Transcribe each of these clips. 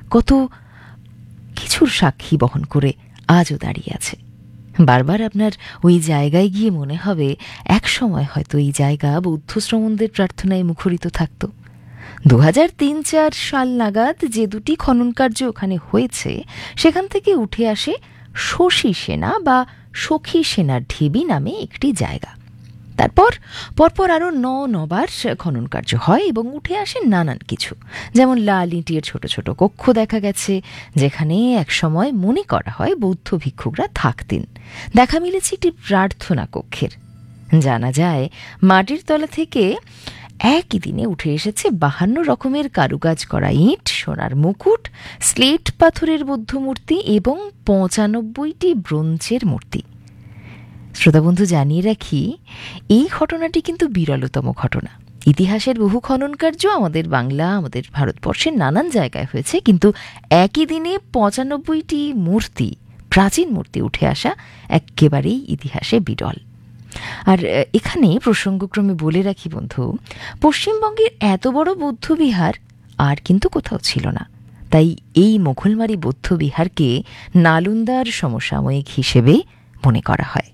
কত কিছুর সাক্ষী বহন করে আজও দাঁড়িয়ে আছে। বারবার আপনার ওই জায়গায় গিয়ে মনে হবে এক সময় হয়তো এই জায়গা বৌদ্ধ শ্রমণদের প্রার্থনায় মুখরিত থাকত। 2003-4 সাল নাগাদ যে দুটি খনন কার্য ওখানে হয়েছে সেখান থেকে উঠে আসে শশী সেনা বা সখী সেনার ঢিবি নামে একটি জায়গা। তারপর পরপর আরও 9বার খনন কার্য হয় এবং উঠে আসে নানান কিছু, যেমন লাল ইটের ছোট ছোট কক্ষ দেখা গেছে যেখানে একসময় মনে করা হয় বৌদ্ধ ভিক্ষুকরা থাকতেন। দেখা মিলেছে একটি প্রার্থনা কক্ষের। জানা যায় মাটির তলা থেকে একই দিনে উঠে এসেছে 52 রকমের কারুকাজ করা ইট, সোনার মুকুট, স্লেট পাথরের বৌদ্ধ মূর্তি এবং 95টি ব্রোঞ্জের মূর্তি। শ্রোতাবন্ধু, জানিয়ে রাখি, এই ঘটনাটি কিন্তু বিরলতম ঘটনা। ইতিহাসের বহু খনন কার্য আমাদের বাংলা, আমাদের ভারতবর্ষের নানান জায়গায় হয়েছে, কিন্তু একই দিনে 95টি মূর্তি, প্রাচীন মূর্তি উঠে আসা একেবারেই ইতিহাসে বিরল। আর এখানে প্রসঙ্গক্রমে বলে রাখি বন্ধু, পশ্চিমবঙ্গের এত বড় বৌদ্ধবিহার আর কিন্তু কোথাও ছিল না। তাই এই মোঘলমারি বৌদ্ধবিহারকে নালন্দার সমসাময়িক হিসেবে মনে করা হয়।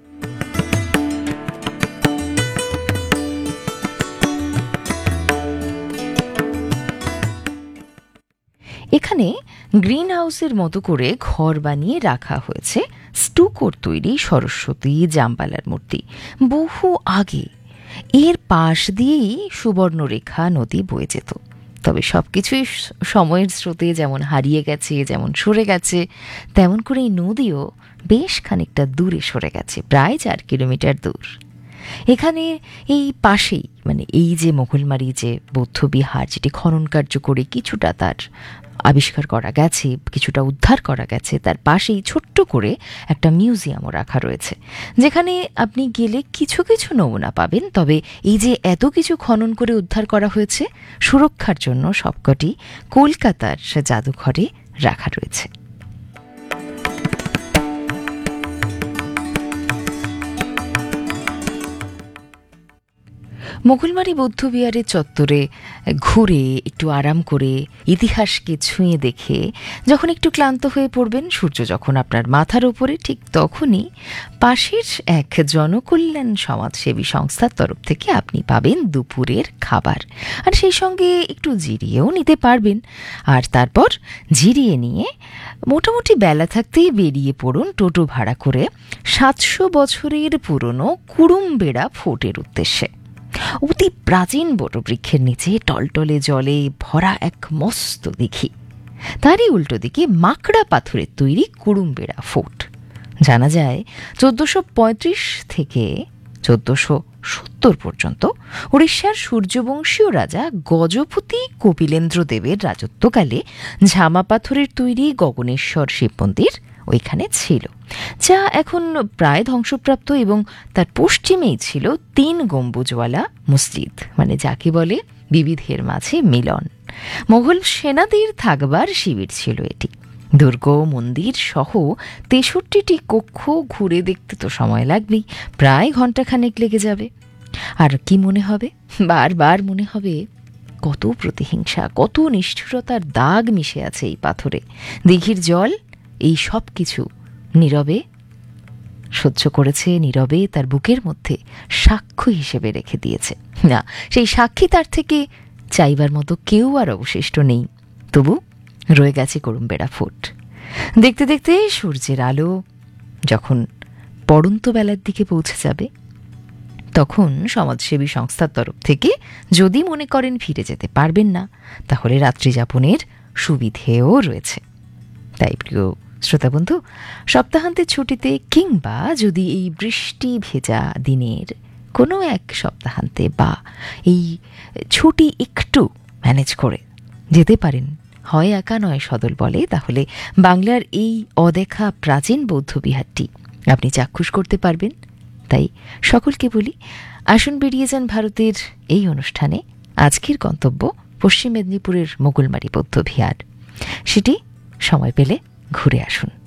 এখানে গ্রিন হাউসের মতো করে ঘর বানিয়ে রাখা হয়েছে স্টুকোর তৈরি সরস্বতী, জাম্বালার মূর্তি। বহু আগে এর পাশ দিয়েই সুবর্ণরেখা নদী বয়ে যেত। তবে সবকিছুই সময়ের স্রোতে যেমন হারিয়ে গেছে, যেমন সরে গেছে, তেমন করে এই নদীও বেশ খানিকটা দূরে সরে গেছে, প্রায় 4 কিলোমিটার দূর। এখানে এই পাশেই, মানে এই যে মোঘলমারি যে বৌদ্ধবিহার, যেটি খনন কার্য করে কিছুটা তার আবিষ্কার করা গেছে, কিছুটা উদ্ধার করা গেছে, তার পাশেই ছোট্ট করে একটা মিউজিয়ামও রাখা রয়েছে, যেখানে আপনি গেলে কিছু কিছু নমুনা পাবেন। তবে এই যে এত কিছু খনন করে উদ্ধার করা হয়েছে, সুরক্ষার জন্য সবকটি কলকাতার জাদুঘরে রাখা রয়েছে। মোঘলমারি বৌদ্ধবিহারের চত্বরে ঘুরে একটু আরাম করে ইতিহাসকে ছুঁয়ে দেখে যখন একটু ক্লান্ত হয়ে পড়বেন, সূর্য যখন আপনার মাথার ওপরে, ঠিক তখনই পাশের এক জনকল্যাণ সমাজসেবী সংস্থার তরফ থেকে আপনি পাবেন দুপুরের খাবার, আর সেই সঙ্গে একটু জিরিয়েও নিতে পারবেন। আর তারপর জিরিয়ে নিয়ে মোটামুটি বেলা থাকতেই বেরিয়ে পড়ুন টোটো ভাড়া করে 700 বছরের পুরনো কুড়ুমবেড়া ফোর্টের উদ্দেশ্যে। অতি প্রাচীন বটবৃক্ষের নিচে টলটলে জলে ভরা এক মস্ত দিঘি, তারই উল্টো দিকে মাকড়া পাথরের তৈরি কুড়ুমবেড়া ফোর্ট। জানা যায় 1435 থেকে 1470 পর্যন্ত উড়িষ্যার সূর্যবংশীয় রাজা গজপতি কপিলেন্দ্র দেবের রাজত্বকালে ঝামা পাথরের তৈরি গগনেশ্বর শিব মন্দির ওইখানে ছিল, যা এখন প্রায় ধ্বংসপ্রাপ্ত, এবং তার পশ্চিমেই ছিল 3 গম্বুজওয়ালা মসজিদ, মানে যাকে বলে বিবিধের মাঝে মিলন। মোঘল সেনাদের থাকবার শিবির ছিল এটি। দুর্গ, মন্দির সহ 63টি কক্ষ ঘুরে দেখতে তো সময় লাগবেই, প্রায় ঘণ্টাখানেক লেগে যাবে। আর কি মনে হবে, বারবার মনে হবে কত প্রতিহিংসা, কত নিষ্ঠুরতার দাগ মিশে আছে এই পাথরে। দিঘির জল এই সব কিছু নীরবে সহ্য করেছে, নীরবে তার বুকের মধ্যে সাক্ষ্য হিসেবে রেখে দিয়েছে। না, সেই সাক্ষী তার থেকে চাইবার মতো কেউ আর অবশিষ্ট নেই। তবু রয়ে গেছে কুড়ুমবেড়া ফোর্ট। দেখতে দেখতে সূর্যের আলো যখন পড়ন্ত বেলার দিকে পৌঁছে যাবে, তখন সমাজসেবী সংস্থার তরফ থেকে যদি মনে করেন ফিরে যেতে পারবেন না, তাহলে রাত্রি যাপনের সুবিধেও রয়েছে। তাই প্রিয় শ্রোতাবন্ধু, সপ্তাহান্তের ছুটিতে কিংবা যদি এই বৃষ্টি ভেজা দিনের কোনো এক সপ্তাহান্তে বা এই ছুটি একটু ম্যানেজ করে যেতে পারেন, হয় একা নয় সদল বলে, তাহলে বাংলার এই অদেখা প্রাচীন বৌদ্ধবিহারটি আপনি চাক্ষুষ করতে পারবেন। তাই সকলকে বলি, আসুন বেরিয়ে যান ভারতের এই অনুষ্ঠানে। আজকের গন্তব্য পশ্চিম মেদিনীপুরের মোগলমারি বৌদ্ধবিহার। সেটি সময় পেলে ঘুরে আসুন।